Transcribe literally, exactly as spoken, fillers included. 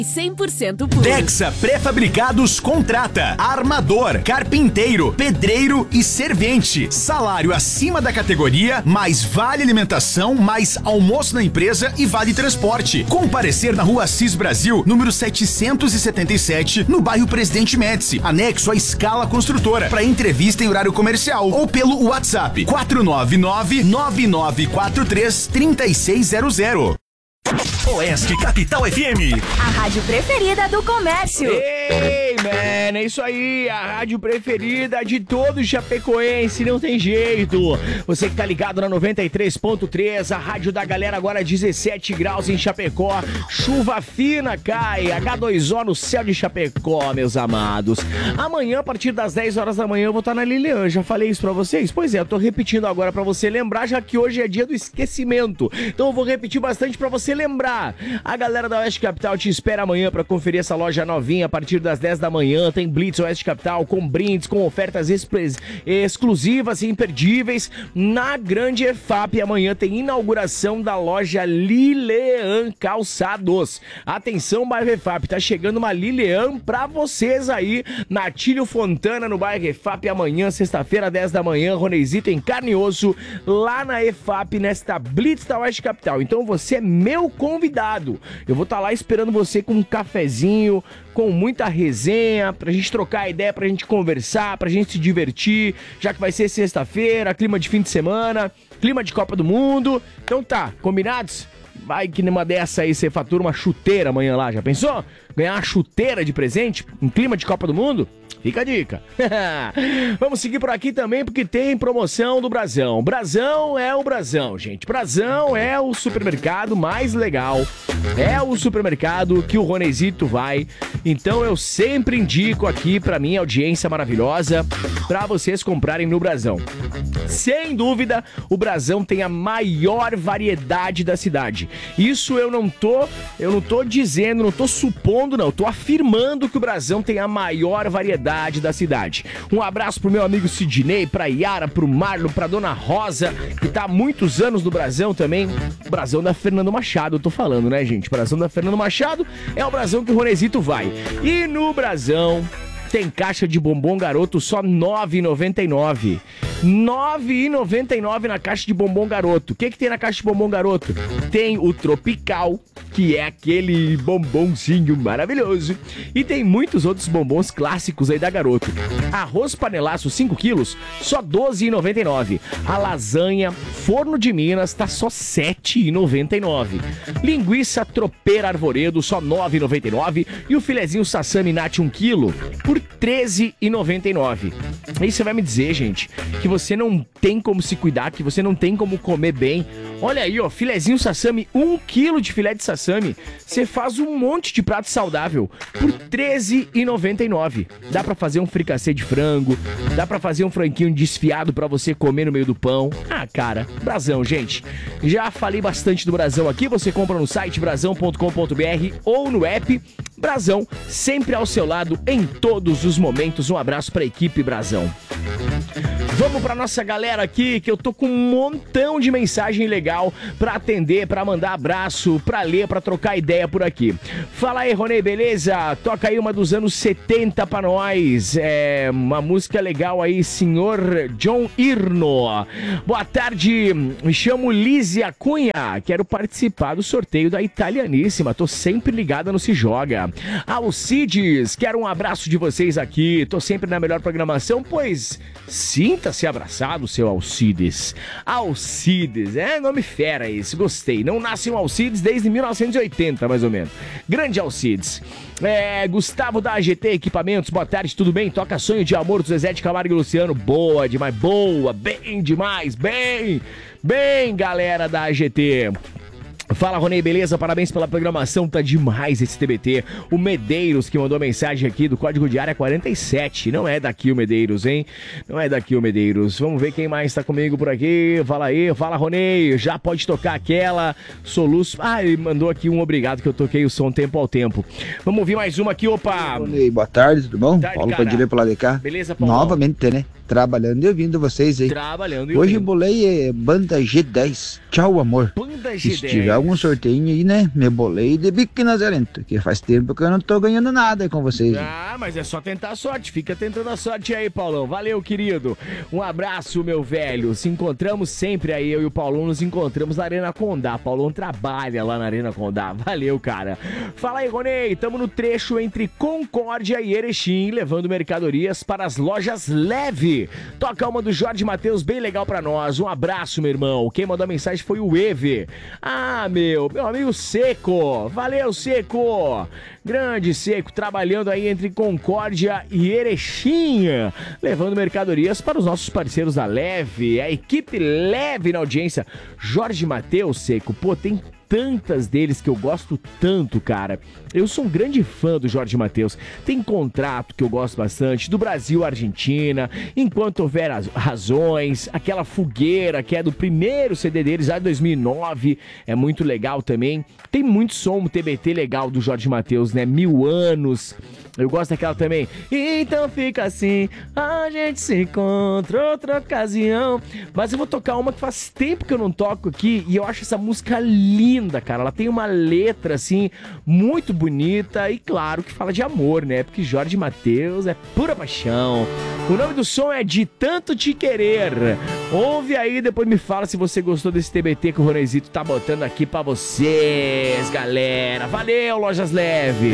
cem por cento puro. Dexa Pré-Fabricados contrata armador, carpinteiro, pedreiro e servente. Salário acima da categoria, mais vale alimentação, mais almoço na empresa e vale transporte. Comparecer na Rua Assis Brasil, número setecentos e setenta e sete, no bairro Presidente Médici, anexo à Escala Construtora, para entrevista em horário comercial ou pelo WhatsApp quatro nove nove, nove nove quatro três, três seis zero zero. Oeste Capital F M, a rádio preferida do comércio. Ei, man, é isso aí, a rádio preferida de todo chapecoense, não tem jeito. Você que tá ligado na noventa e três ponto três, a rádio da galera agora dezessete graus em Chapecó, chuva fina cai, agá dois ó no céu de Chapecó, meus amados. Amanhã, a partir das dez horas da manhã, eu vou estar na Lilian, já falei isso pra vocês? Pois é, eu tô repetindo agora pra você lembrar, já que hoje é dia do esquecimento. Então eu vou repetir bastante pra você lembrar. A galera da Oeste Capital te espera amanhã para conferir essa loja novinha a partir das dez da manhã. Tem Blitz Oeste Capital com brindes, com ofertas expres- exclusivas e imperdíveis na Grande E F A P. Amanhã tem inauguração da loja Lilian Calçados. Atenção, bairro E F A P, tá chegando uma Lilian pra vocês aí na Atílio Fontana, no bairro E F A P. Amanhã, sexta-feira, dez da manhã, Ronezito em carne e osso, lá na E F A P, nesta Blitz da Oeste Capital. Então você é meu convidado. Eu vou estar lá esperando você com um cafezinho, com muita resenha, pra gente trocar ideia, pra gente conversar, pra gente se divertir, já que vai ser sexta-feira, clima de fim de semana, clima de Copa do Mundo. Então tá, combinados? Vai que numa dessa aí você fatura uma chuteira amanhã lá, já pensou? Ganhar uma chuteira de presente em clima de Copa do Mundo? Fica a dica. Vamos seguir por aqui também porque tem promoção do Brasão. Brasão é o Brasão, gente. Brasão é o supermercado mais legal. É o supermercado que o Ronezito vai. Então eu sempre indico aqui pra minha audiência maravilhosa pra vocês comprarem no Brasão. Sem dúvida, o Brasão tem a maior variedade da cidade. Isso eu não tô, eu não tô dizendo, não tô supondo, não. Tô afirmando que o Brasão tem a maior variedade da cidade. Um abraço pro meu amigo Sidney, pra Yara, pro Marlon, pra Dona Rosa, que tá há muitos anos no Brasão também. O Brasão da Fernando Machado, eu tô falando, né, gente? O Brasão da Fernando Machado é o Brasão que o Ronezito vai. E no Brasão tem caixa de bombom garoto só nove reais e noventa e nove centavos. nove reais e noventa e nove centavos na caixa de bombom garoto. O que que tem na caixa de bombom garoto? Tem o Tropical, que é aquele bombonzinho maravilhoso. E tem muitos outros bombons clássicos aí da Garoto. Arroz panelaço cinco quilos, só doze reais e noventa e nove centavos. A lasanha Forno de Minas tá só sete reais e noventa e nove centavos. Linguiça Tropeira Arvoredo, só nove reais e noventa e nove centavos. E o filezinho Sassami Nat um quilo por treze reais e noventa e nove centavos. Aí você vai me dizer, gente, que você não tem como se cuidar, que você não tem como comer bem. Olha aí, ó, filezinho Sassami, um quilo de filé de Sassami. Você faz um monte de prato saudável por treze reais e noventa e nove centavos. Dá pra fazer um fricassê de frango, dá pra fazer um franquinho desfiado pra você comer no meio do pão. Ah, cara, Brasão, gente. Já falei bastante do Brasão aqui, você compra no site brasão ponto com ponto b r ou no app Brasão, sempre ao seu lado em todos os momentos. Um abraço pra equipe Brasão. Vamos pra nossa galera aqui, que eu tô com um montão de mensagem legal pra atender, pra mandar abraço, pra ler, pra trocar ideia por aqui. Fala aí, Ronei, beleza? Toca aí uma dos anos setenta pra nós. É uma música legal aí, senhor John Irno. Boa tarde, me chamo Lízia Cunha, quero participar do sorteio da Italianíssima, tô sempre ligada no Se Joga. Alcides, quero um abraço de vocês aqui, tô sempre na melhor programação, pois sinta-se abraçado, seu Alcides. Alcides, é nome fera esse, gostei. Não nasce um Alcides desde mil novecentos e oitenta, mais ou menos. Grande Alcides. É, Gustavo da A G T Equipamentos, boa tarde, tudo bem? Toca Sonho de Amor do Zezé de Camargo e Luciano. Boa demais, boa, bem demais, bem, bem, galera da A G T. Fala, Ronei, beleza? Parabéns pela programação, tá demais esse T B T. O Medeiros que mandou mensagem aqui do código de área quarenta e sete. Não é daqui o Medeiros, hein? Não é daqui o Medeiros. Vamos ver quem mais tá comigo por aqui. Fala aí, fala, Ronei. Já pode tocar aquela soluço. Ah, ele mandou aqui um obrigado que eu toquei o som tempo ao tempo. Vamos ouvir mais uma aqui, opa. Ronei, boa tarde, tudo bom? Tarde, Paulo Padilha pelo lado de cá. Beleza, Paulo? Novamente, né? trabalhando e ouvindo vocês aí. Trabalhando e Hoje ouvindo. bolei é, banda G dez. Tchau, amor. Banda G dez. Se tiver algum sorteio aí, né? Me bolei de bico nazarento, que faz tempo que eu não tô ganhando nada com vocês. Ah, mas é só tentar a sorte. Fica tentando a sorte aí, Paulão. Valeu, querido. Um abraço, meu velho. Se encontramos sempre aí, eu e o Paulão nos encontramos na Arena Condá. Paulão trabalha lá na Arena Condá. Valeu, cara. Fala aí, Ronei. Tamo no trecho entre Concórdia e Erechim, levando mercadorias para as lojas Leve. Toca uma do Jorge Mateus, bem legal pra nós. Um abraço, meu irmão. Quem mandou a mensagem foi o Eve. Ah, meu, meu amigo Seco. Valeu, Seco. Grande Seco, trabalhando aí entre Concórdia e Erechim, levando mercadorias para os nossos parceiros da Leve, a equipe Leve na audiência. Jorge Mateus, Seco, pô, tem tantas deles que eu gosto tanto, cara. Eu sou um grande fã do Jorge Mateus. Tem Contrato, que eu gosto bastante, do Brasil Argentina, Enquanto Houver Razões, aquela Fogueira, que é do primeiro C D deles, lá de dois mil e nove, é muito legal também. Tem muito som T B T legal do Jorge Mateus, né? Mil Anos, eu gosto daquela também. Então fica assim, a gente se encontra outra ocasião. Mas eu vou tocar uma que faz tempo que eu não toco aqui, e eu acho essa música linda, cara. Ela tem uma letra, assim, muito bonita e, claro, que fala de amor, né? Porque Jorge Mateus é pura paixão. O nome do som é De Tanto Te Querer. Ouve aí, depois me fala se você gostou desse T B T que o Ronezito tá botando aqui pra vocês, galera. Valeu, Lojas Leve.